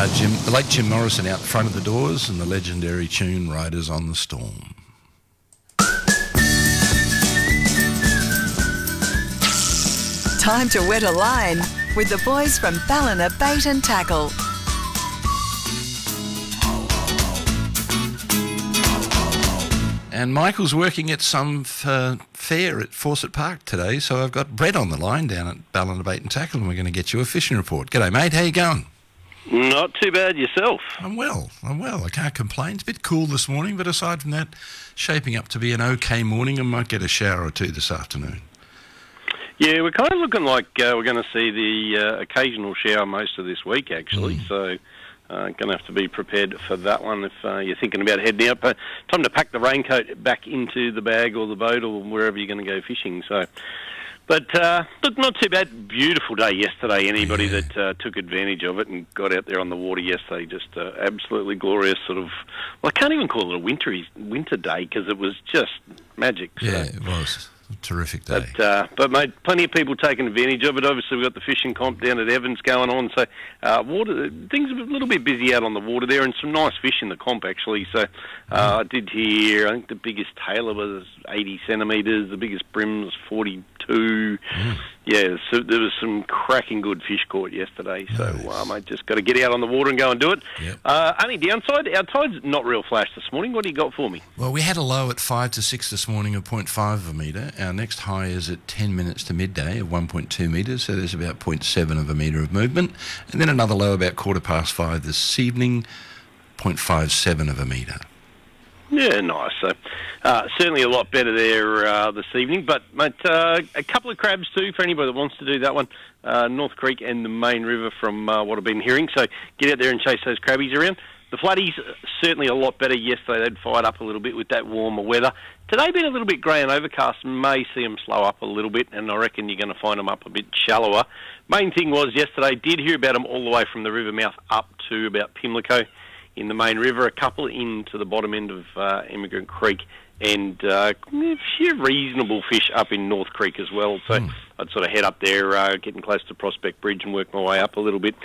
The late Jim Morrison out the front of the doors and the legendary tune Riders on the Storm. Time to wet a line with the boys from Ballina Bait and Tackle. And Michael's working at some fair at Fawcett Park today, so I've got Brett on the line down at Ballina Bait and Tackle, and we're going to get you a fishing report. G'day, mate. How you going? Not too bad yourself. I'm well. I can't complain. It's a bit cool this morning, but aside from that, shaping up to be an okay morning. I might get a shower or two this afternoon. Yeah, we're kind of looking like we're going to see the occasional shower most of this week, actually. So going to have to be prepared for that one if you're thinking about heading out. But time to pack the raincoat back into the bag or the boat or wherever you're going to go fishing. So, but look, not too bad. Beautiful day yesterday. Anybody that took advantage of it and got out there on the water yesterday, just absolutely glorious sort of. Well, I can't even call it a winter day because it was just magic. So. Yeah, it was. Terrific day. But mate, plenty of people taking advantage of it. Obviously, we've got the fishing comp down at Evans going on, so water things are a little bit busy out on the water there, and some nice fish in the comp actually. So I did hear, I think the biggest tailor was 80 centimetres, the biggest brim was 42. Yeah, so there was some cracking good fish caught yesterday. So mate, just got to get out on the water and go and do it. Yep. Only downside, our tide's not real flash this morning. What do you got for me? Well, we had a low at 5 to 6 this morning of 0.5 of a metre. Our next high is at 10 minutes to midday of 1.2 metres, so there's about 0.7 of a metre of movement. And then another low about 5:15 this evening, 0.57 of a metre. Yeah, nice. So, certainly a lot better there this evening. But, mate, a couple of crabs too for anybody that wants to do that one. North Creek and the main river from what I've been hearing. So get out there and chase those crabbies around. The flatties, certainly a lot better yesterday. They'd fired up a little bit with that warmer weather. Today been a little bit grey and overcast. May see them slow up a little bit, and I reckon you're going to find them up a bit shallower. Main thing was yesterday, did hear about them all the way from the river mouth up to about Pimlico in the main river, a couple into the bottom end of Immigrant Creek, and a few reasonable fish up in North Creek as well. So I'd sort of head up there, getting close to Prospect Bridge and work my way up a little bit.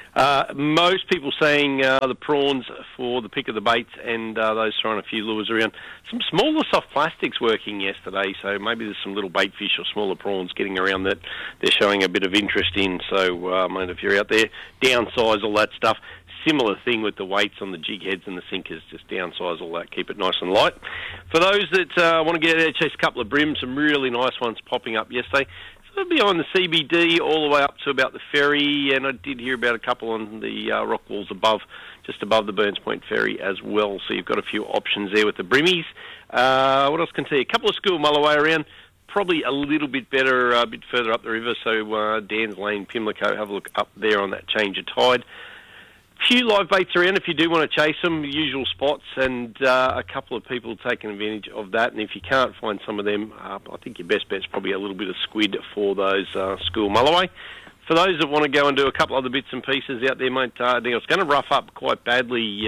Most people saying the prawns for the pick of the baits and those throwing a few lures around. Some smaller soft plastics working yesterday, so maybe there's some little bait fish or smaller prawns getting around that they're showing a bit of interest in. So, mate, if you're out there, downsize all that stuff. Similar thing with the weights on the jig heads and the sinkers, just downsize all that, keep it nice and light. For those that want to get out there, chase a couple of brims, some really nice ones popping up yesterday. So behind the CBD all the way up to about the ferry, and I did hear about a couple on the rock walls above, just above the Burns Point ferry as well. So you've got a few options there with the brimmies. What else can I tell you? A couple of school mulloway around. Probably a little bit better, a bit further up the river. So Dan's Lane, Pimlico, have a look up there on that change of tide. Few live baits around if you do want to chase them, usual spots, and a couple of people taking advantage of that. And if you can't find some of them, I think your best bet's probably a little bit of squid for those school mulloway. For those that want to go and do a couple other bits and pieces out there, mate, I think it's going to rough up quite badly.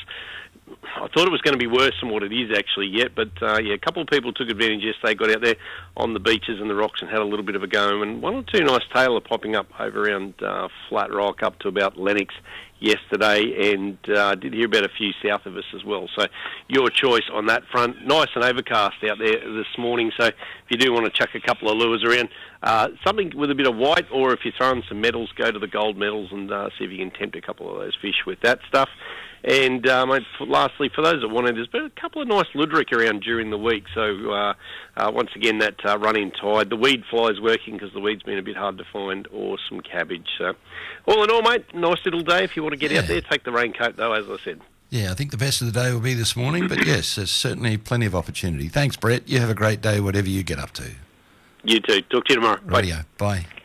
I thought it was going to be worse than what it is actually yet, but a couple of people took advantage yesterday, got out there on the beaches and the rocks and had a little bit of a go, and one or two nice tailor popping up over around Flat Rock up to about Lennox yesterday, and did hear about a few south of us as well. So your choice on that front. Nice and overcast out there this morning, so if you do want to chuck a couple of lures around, something with a bit of white, or if you're throwing some metals, go to the gold metals and see if you can tempt a couple of those fish with that stuff. And mate, lastly, for those that wanted, there's been a couple of nice luderick around during the week. So once again, that running tide, the weed fly's working because the weed's been a bit hard to find, or some cabbage. So all in all, mate, nice little day if you want to get out there. Take the raincoat though, as I said. Yeah, I think the best of the day will be this morning, but yes, there's certainly plenty of opportunity. Thanks, Brett. You have a great day, whatever you get up to. You too. Talk to you tomorrow. Radio. Bye.